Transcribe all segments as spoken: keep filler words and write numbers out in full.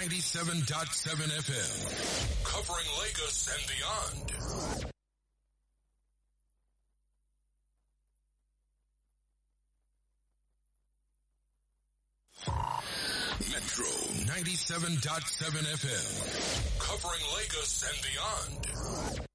ninety-seven point seven F M. Covering Lagos and beyond. Metro ninety-seven point seven F M. Covering Lagos and beyond.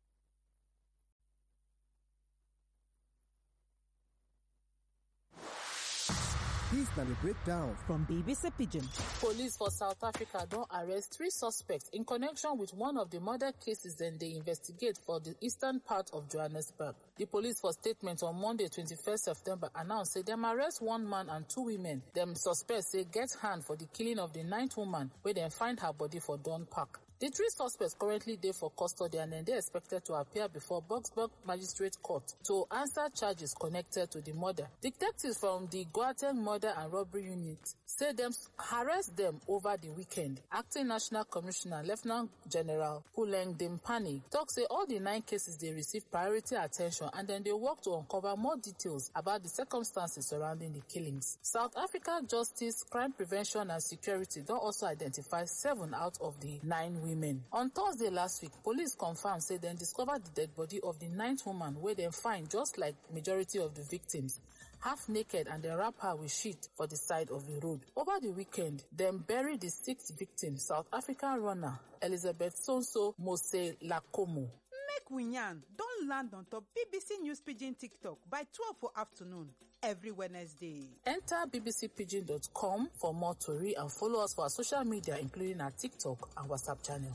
This na the breakdown from B B C Pidgin. Police for South Africa don arrest three suspects in connection with one of the murder cases dem dey investigate for the eastern part of Johannesburg. The police for statement on Monday, twenty-first September, announced say dem arrest one man and two women. Dem suspects say get hand for the killing of the ninth woman wey dem find her body for Dawn Park. The three suspects currently dey for custody and they are expected to appear before Boksburg Magistrate Court to answer charges connected to the murder. Detectives from the Gauteng Murder and Robbery Unit say them harassed them over the weekend. Acting National Commissioner Lieutenant General Puleng Dimpani talks say all the nine cases they receive priority attention and then they work to uncover more details about the circumstances surrounding the killings. South Africa Justice, Crime Prevention and Security don't also identify seven out of the nine women. Women. On Thursday last week, police confirmed say they discovered the dead body of the ninth woman where they find just like majority of the victims, half naked and they wrap her with sheet for the side of the road. Over the weekend, they buried the sixth victim, South African runner Elizabeth Sonso Mose Lakomo. Make we yarn don land on top B B C News Pidgin TikTok by twelve for afternoon every Wednesday. Enter b b c pidgin dot com for more tori and follow us for our social media including our TikTok and WhatsApp channel.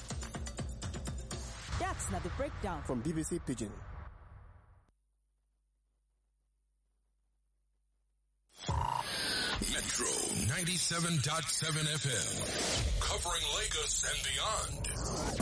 That's not the breakdown from B B C Pidgin. Metro ninety-seven point seven F M. Covering Lagos and beyond.